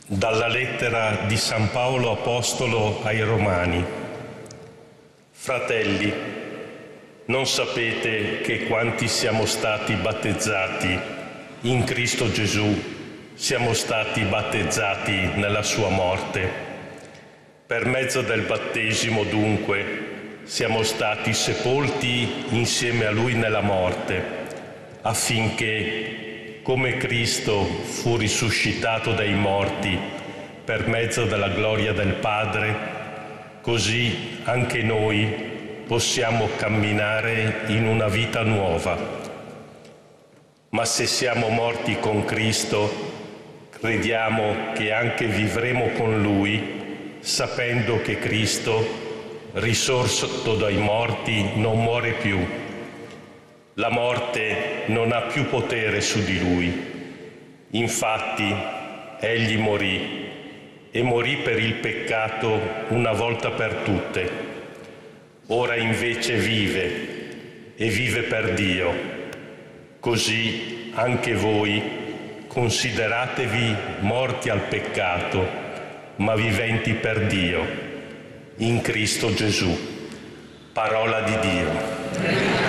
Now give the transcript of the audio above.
Dalla lettera di San Paolo Apostolo ai Romani. Fratelli, non sapete che quanti siamo stati battezzati in Cristo Gesù siamo stati battezzati nella sua morte? Per mezzo del battesimo, dunque, siamo stati sepolti insieme a Lui nella morte, affinché, come Cristo fu risuscitato dai morti per mezzo della gloria del Padre, così anche noi possiamo camminare in una vita nuova. Ma se siamo morti con Cristo, crediamo che anche vivremo con Lui, sapendo che Cristo, risorto dai morti, non muore più. La morte non ha più potere su di Lui. Infatti, Egli morì, e morì per il peccato una volta per tutte. Ora invece vive, e vive per Dio. Così anche voi consideratevi morti al peccato, ma viventi per Dio, in Cristo Gesù. Parola di Dio.